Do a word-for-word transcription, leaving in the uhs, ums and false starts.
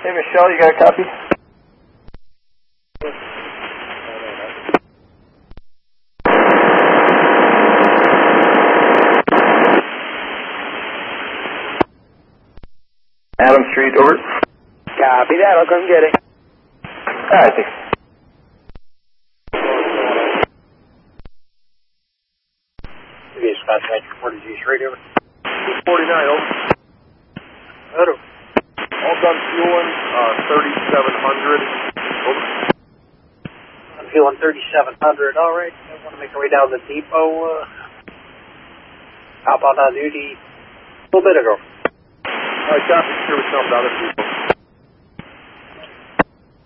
Hey, Michelle, you got a copy? Adam Street, over. Copy that, I'll come get it. Alright, thanks. Previous contact reported G Street, over. two forty-nine, over. Hello. All done fueling, uh, thirty-seven hundred, over. I'm feeling thirty-seven hundred, alright. I want to make our way down the depot, uh, hop on on duty a little bit ago. Alright, copy, here we come, down the depot.